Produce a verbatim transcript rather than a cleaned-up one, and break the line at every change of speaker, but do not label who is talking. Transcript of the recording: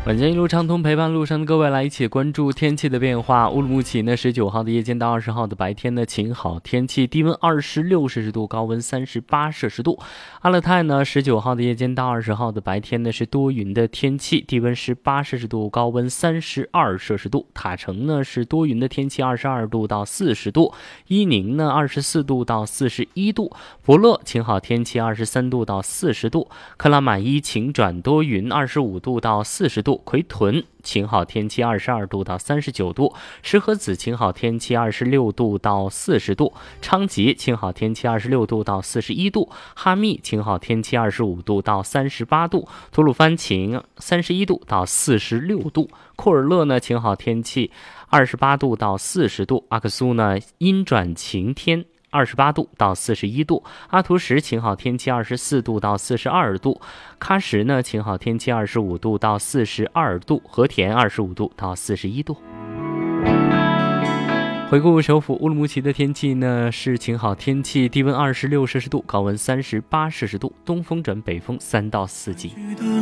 晚间一路畅通，陪伴路上的各位来一起关注天气的变化。乌鲁木齐呢，十九号的夜间到二十号的白天呢，晴好天气，低温二十六摄氏度，高温三十八摄氏度。阿勒泰呢，十九号的夜间到二十号的白天呢是多云的天气，低温十八摄氏度，高温三十二摄氏度。塔城呢是多云的天气，二十二度到四十度。伊宁呢二十四度到四十一度。博乐晴好天气，二十三度到四十度。克拉玛依晴转多云，二十五度到四十度。奎屯晴好天气，二十二度到三十九度。石河子晴好天气，二十六度到四十度。昌吉晴好天气，二十六度到四十一度。哈密晴好天气，二十五度到三十八度。吐鲁番晴三十一度到四十六度。库尔勒呢晴好天气，二十八度到四十度。阿克苏呢阴转晴天，二十八度到四十一度。阿图什晴好天气，二十四度到四十二度。喀什呢晴好天气，二十五度到四十二度。和田二十五度到四十一度。回顾首府乌鲁木齐的天气呢，是晴好天气，低温二十六摄氏度，高温三十八摄氏度，东风转北风三到四级。